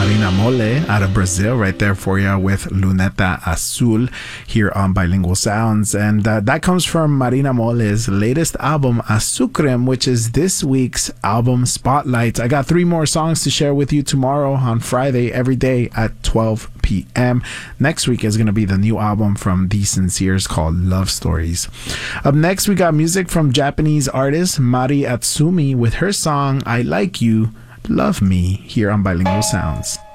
Marina Mole out of Brazil right there for you with Luneta Azul here on Bilingual Sounds. And that comes from Marina Mole's latest album, Azukrem, which is this week's album spotlight. I got 3 more songs to share with you tomorrow on Friday, every day at 12 p.m. Next week is going to be the new album from The Sinceres called Love Stories. Up next, we got music from Japanese artist Mari Atsumi with her song I Like You, Love Me here on Bilingual Sounds.